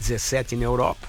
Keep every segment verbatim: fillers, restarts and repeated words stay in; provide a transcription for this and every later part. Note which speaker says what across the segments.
Speaker 1: dezessete na Europa.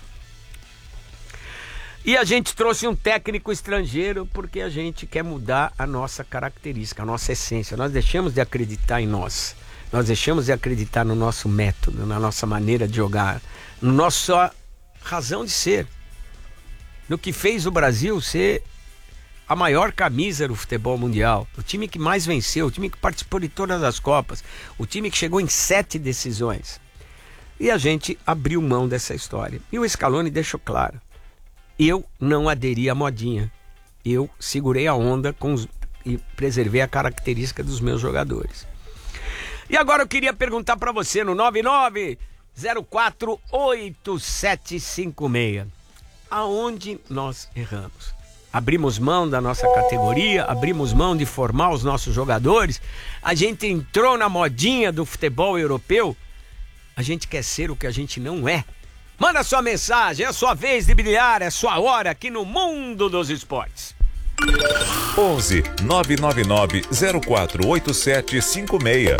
Speaker 1: E a gente trouxe um técnico estrangeiro porque a gente quer mudar a nossa característica, a nossa essência. Nós deixamos de acreditar em nós. Nós deixamos de acreditar no nosso método, na nossa maneira de jogar, na nossa razão de ser. No que fez o Brasil ser a maior camisa do futebol mundial. O time que mais venceu, o time que participou de todas as Copas, o time que chegou em sete decisões. E a gente abriu mão dessa história. E o Scaloni deixou claro. Eu não aderi à modinha. Eu segurei a onda com os, e preservei a característica dos meus jogadores. E agora eu queria perguntar para você no nove nove zero quatro oito sete cinco seis. Aonde nós erramos? Abrimos mão da nossa categoria, abrimos mão de formar os nossos jogadores, a gente entrou na modinha do futebol europeu, a gente quer ser o que a gente não é. Manda sua mensagem, é a sua vez de brilhar, é a sua hora aqui no Mundo dos Esportes.
Speaker 2: onze nove nove nove zero quatro oito sete cinco seis.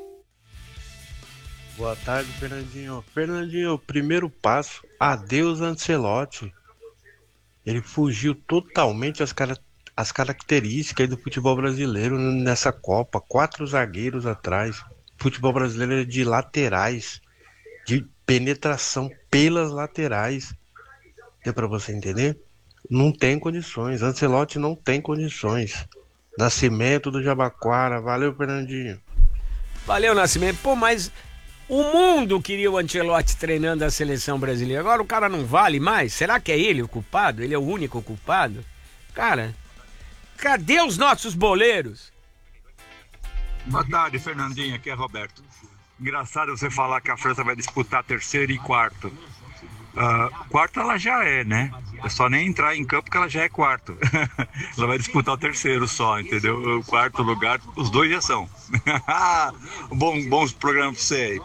Speaker 3: Boa tarde, Fernandinho. Fernandinho, primeiro passo, adeus Ancelotti. Ele fugiu totalmente as, cara, as características do futebol brasileiro nessa Copa. Quatro zagueiros atrás. O futebol brasileiro é de laterais, de penetração pelas laterais. Deu pra você entender? Não tem condições. Ancelotti não tem condições. Nascimento do Jabaquara. Valeu, Fernandinho.
Speaker 1: Valeu, Nascimento. Pô, mas o mundo queria o Ancelotti treinando a seleção brasileira. Agora o cara não vale mais? Será que é ele o culpado? Ele é o único culpado? Cara, cadê os nossos boleiros?
Speaker 4: Boa tarde, Fernandinho. Aqui é Roberto. Engraçado você falar que a França vai disputar terceiro e quarto. Uh, quarto ela já é, né? É só nem entrar em campo que ela já é quarto. Ela vai disputar o terceiro só, entendeu? O quarto lugar, os dois já são. Bom, bons programas pra você aí.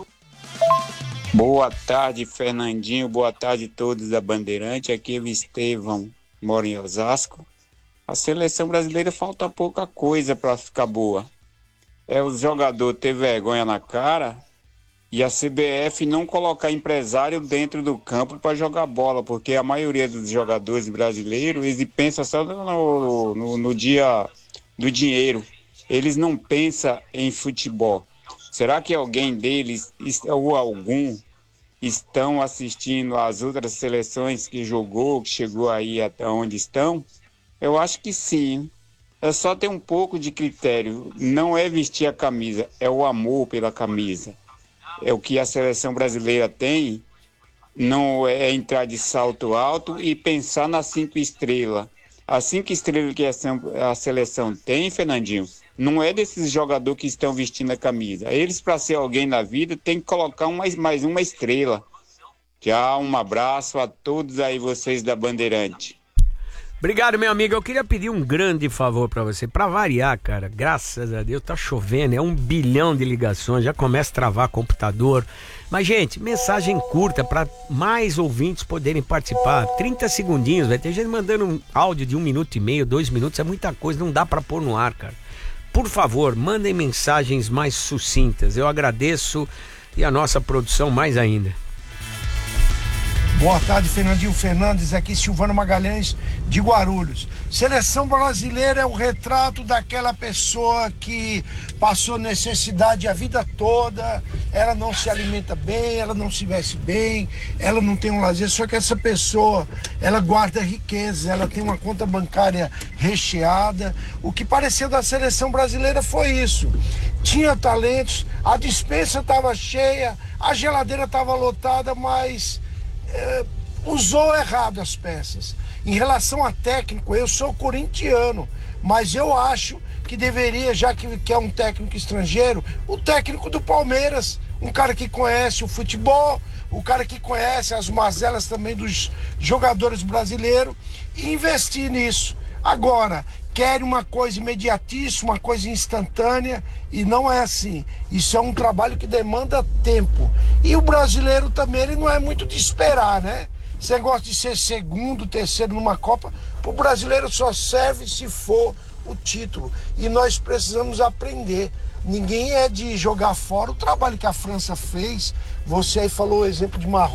Speaker 5: Boa tarde, Fernandinho. Boa tarde a todos da Bandeirante. Aqui é o Estevão, moro em Osasco. A seleção brasileira falta pouca coisa para ficar boa. É o jogador ter vergonha na cara e a C B F não colocar empresário dentro do campo para jogar bola, porque a maioria dos jogadores brasileiros, eles pensam só no, no, no dia do dinheiro. Eles não pensam em futebol. Será que alguém deles, ou algum, estão assistindo às outras seleções que jogou, que chegou aí até onde estão? Eu acho que sim. É só ter um pouco de critério. Não é vestir a camisa, é o amor pela camisa. É o que a seleção brasileira tem, não é entrar de salto alto e pensar nas cinco estrelas. As cinco estrelas que a seleção tem, Fernandinho, não é desses jogadores que estão vestindo a camisa. Eles, para ser alguém na vida, tem que colocar mais, mais uma estrela. Tchau, um abraço a todos aí vocês da Bandeirante.
Speaker 1: Obrigado, meu amigo. Eu queria pedir um grande favor pra você. Pra variar, cara, graças a Deus, tá chovendo, é um bilhão de ligações, já começa a travar computador. Mas, gente, mensagem curta pra mais ouvintes poderem participar. trinta segundinhos, vai ter gente mandando um áudio de um minuto e meio, dois minutos, é muita coisa, não dá pra pôr no ar, cara. Por favor, mandem mensagens mais sucintas. Eu agradeço e a nossa produção mais ainda.
Speaker 6: Boa tarde, Fernandinho Fernandes, aqui Silvano Magalhães de Guarulhos. Seleção brasileira é o retrato daquela pessoa que passou necessidade a vida toda, ela não se alimenta bem, ela não se veste bem, ela não tem um lazer, só que essa pessoa, ela guarda riqueza, ela tem uma conta bancária recheada. O que pareceu da seleção brasileira foi isso. Tinha talentos, a despensa estava cheia, a geladeira estava lotada, mas É, usou errado as peças. Em relação a técnico, eu sou corintiano, mas eu acho que deveria, já que, que é um técnico estrangeiro, o técnico do Palmeiras, um cara que conhece o futebol, o cara que conhece as mazelas também dos jogadores brasileiros, e investir nisso. Agora, quer uma coisa imediatista, uma coisa instantânea, e não é assim. Isso é um trabalho que demanda tempo. E o brasileiro também, ele não é muito de esperar, né? Você gosta de ser segundo, terceiro numa Copa, o brasileiro só serve se for o título. E nós precisamos aprender. Ninguém é de jogar fora o trabalho que a França fez. Você aí falou o exemplo de Marrocos.